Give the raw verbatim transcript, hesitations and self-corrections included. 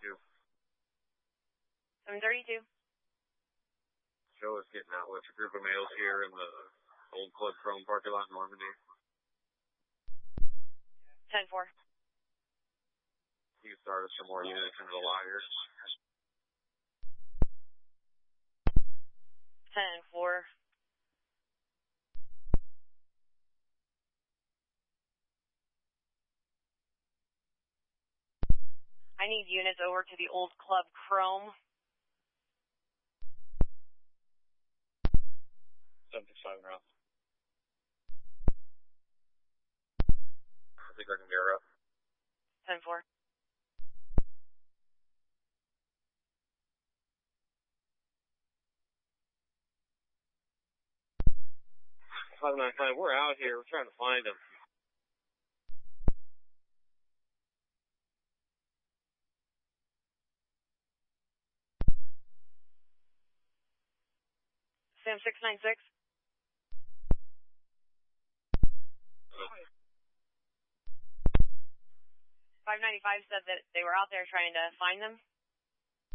thirty-two. seven thirty-two. Show us getting out with a group of males here in the Old Club Chrome parking lot in Normandy. ten four. You can start us some more units into the liars. ten four. I need units over to the Old Club Chrome. seven six five round. I think I can get her up. ten four. five nine five, we're out here. We're trying to find them. Sam six nine six. five ninety-five said that they were out there trying to find them.